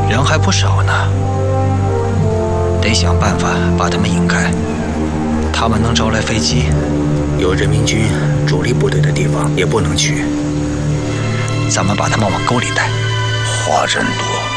人还不少呢，得想办法把他们引开。他们能招来飞机， 有人民军主力部队的地方也不能去。 咱们把他们往沟里带。 话真多。